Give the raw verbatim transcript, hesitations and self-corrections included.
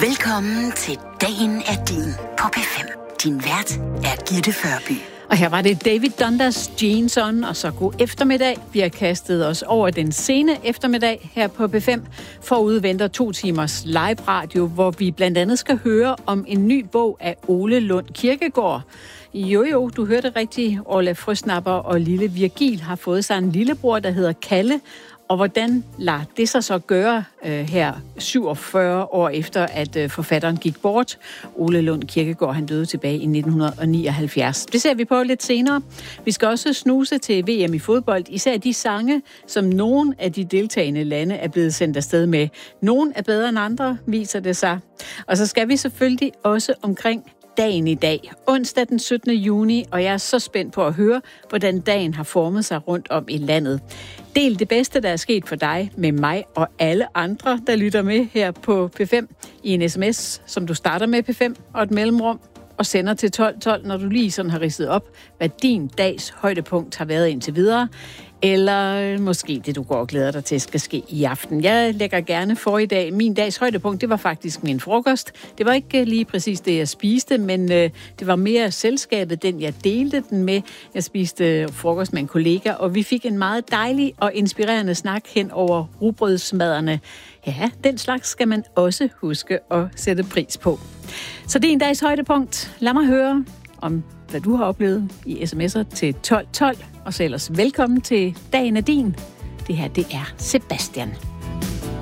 Velkommen til Dagen er din på P fem. Din vært er Gitte Førby. Og her var det David Dundas Jeans On, og så god eftermiddag. Vi har kastet os over den sene eftermiddag her på P fem. Forud venter to timers live radio, hvor vi blandt andet skal høre om en ny bog af Ole Lund Kirkegaard. Jo jo, du hørte rigtigt. Orla Frøsnapper og lille Virgil har fået sig en lillebror, der hedder Kalle. Og hvordan lader det sig så gøre øh, her syvogfyrre år efter, at øh, forfatteren gik bort? Ole Lund Kirkegaard, han døde tilbage i nitten nioghalvfjerds. Det ser vi på lidt senere. Vi skal også snuse til V M i fodbold, især de sange, som nogle af de deltagende lande er blevet sendt afsted med. Nogle er bedre end andre, viser det sig. Og så skal vi selvfølgelig også omkring dagen i dag, onsdag den syttende juni, og jeg er så spændt på at høre, hvordan dagen har formet sig rundt om i landet. Del det bedste, der er sket for dig, med mig og alle andre, der lytter med her på P fem, i en sms, som du starter med P fem og et mellemrum, og sender til tolv tolv, når du lige sådan har ridset op, hvad din dags højdepunkt har været indtil videre, eller måske det, du går og glæder dig til, skal ske i aften. Jeg lægger gerne for i dag. Min dags højdepunkt, det var faktisk min frokost. Det var ikke lige præcis det, jeg spiste, men øh, det var mere selskabet, den jeg delte den med. Jeg spiste frokost med en kollega, og vi fik en meget dejlig og inspirerende snak hen over rugbrødsmaderne. Ja, den slags skal man også huske at sætte pris på. Så det er en dags højdepunkt. Lad mig høre om, hvad du har oplevet i sms'er til tolv tolv. Og så ellers velkommen til Dagen er din. Det her, det er Sebastian.